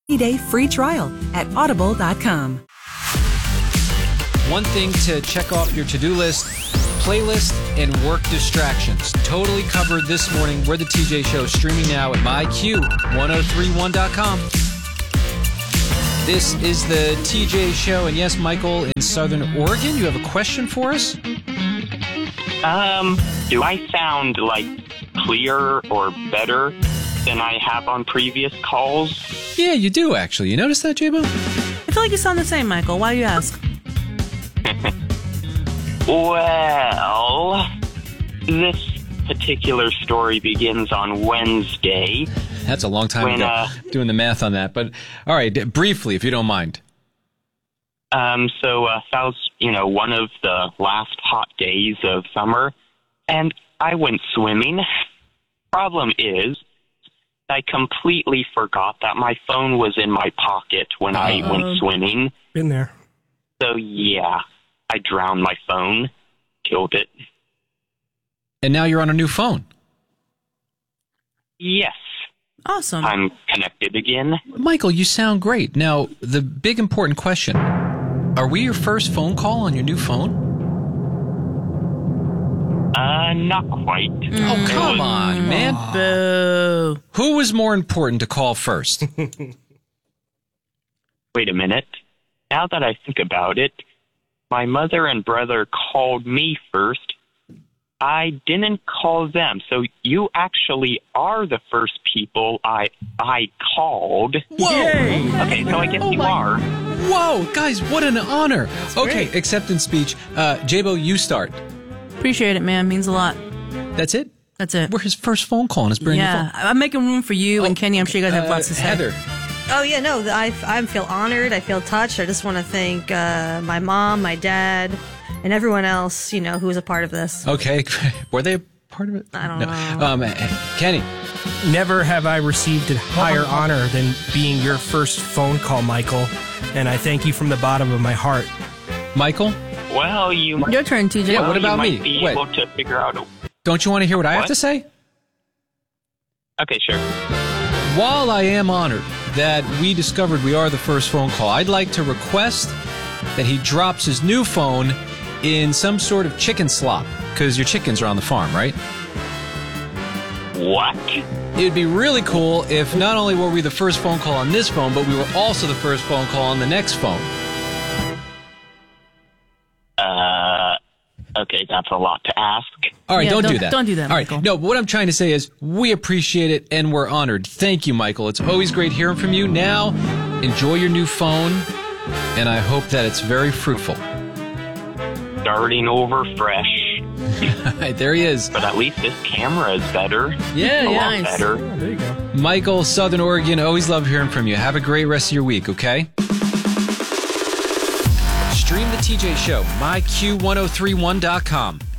30-day free trial at audible.com. One thing to check off your to-do list, playlist and work distractions. Totally covered this morning. We're the TJ Show, streaming now at myq1031.com. This is the TJ Show, and yes, Michael, in Southern Oregon, you have a question for us? Do I sound, clearer or better than I have on previous calls? Yeah, you do, actually. You notice that, J-Bo? I feel like you sound the same, Michael. Why do you ask? Well, this particular story begins on Wednesday. That's a long time ago, doing the math on that. But, all right, briefly, if you don't mind. So that was, one of the last hot days of summer, and I went swimming. Problem is, I completely forgot that my phone was in my pocket when I went swimming. Been there. So, yeah, I drowned my phone, killed it. And now you're on a new phone. Yes. Awesome. I'm connected again. Michael, you sound great. Now, the big important question, are we your first phone call on your new phone? Not quite. Oh, come on, man. Boo. Who was more important to call first? Wait a minute. Now that I think about it, my mother and brother called me first. I didn't call them, so you actually are the first people I called. Whoa! Yay. Okay, so I guess you are. Whoa, guys, what an honor. Okay, great. acceptance speech. J-Bo, you start. Appreciate it, man. Means a lot. That's it? That's it. We're his first phone call on his brand new phone. I'm making room for you and Kenny. I'm sure you guys have lots to say. Heather. Oh, yeah, no, I feel honored. I feel touched. I just want to thank my mom, my dad, and everyone else, who was a part of this. Okay. Were they a part of it? I don't know. Kenny. Never have I received a higher honor than being your first phone call, Michael. And I thank you from the bottom of my heart. Michael? Well, you might, Your turn, TJ. Yeah, what about you me? might be Wait. able to figure out Don't you want to hear what I have What? to say? Okay, sure. While I am honored that we discovered we are the first phone call, I'd like to request that he drops his new phone in some sort of chicken slop, because your chickens are on the farm, right? What? It'd be really cool if not only were we the first phone call on this phone, but we were also the first phone call on the next phone. Okay, that's a lot to ask. All right, Yeah, don't do that. don't do that, All right, Michael. no, but what I'm trying to say is we appreciate it and we're honored. Thank you, Michael. It's always great hearing from you. Now, enjoy your new phone, and I hope that it's very fruitful. Starting over fresh. There he is. But at least this camera is better. Yeah, a lot nice. better. Oh, there you go. Michael, Southern Oregon, always love hearing from you. Have a great rest of your week, okay? Stream the TJ Show, myq1031.com.